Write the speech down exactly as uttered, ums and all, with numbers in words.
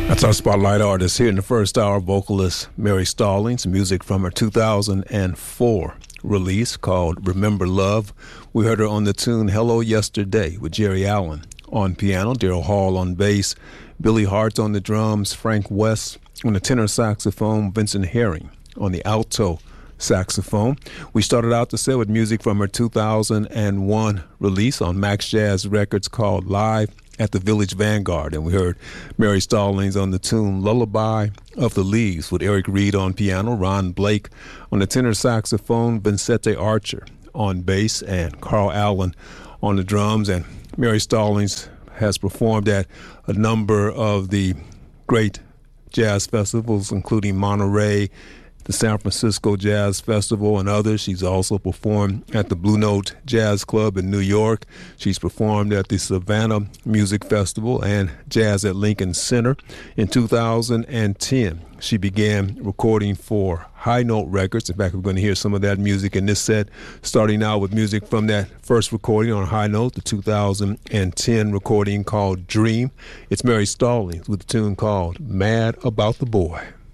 That's our spotlight artist here in the first hour, vocalist Mary Stallings. Music from her two thousand four release called Remember Love. We heard her on the tune Hello Yesterday with Jerry Allen on piano, Daryl Hall on bass, Billy Hart on the drums, Frank West on the tenor saxophone, Vincent Herring on the alto saxophone. We started out the set with music from her two thousand one release on Max Jazz Records called Live at the Village Vanguard, and we heard Mary Stallings on the tune Lullaby of the Leaves with Eric Reed on piano, Ron Blake on the tenor saxophone, Vincente Archer on bass, and Carl Allen on the drums. And Mary Stallings has performed at a number of the great jazz festivals, including Monterey, the San Francisco Jazz Festival, and others. She's also performed at the Blue Note Jazz Club in New York. She's performed at the Savannah Music Festival and Jazz at Lincoln Center. In two thousand ten, she began recording for High Note Records. In fact, we're going to hear some of that music in this set, starting out with music from that first recording on High Note, the two thousand ten recording called Dream. It's Mary Stallings with a tune called Mad About the Boy.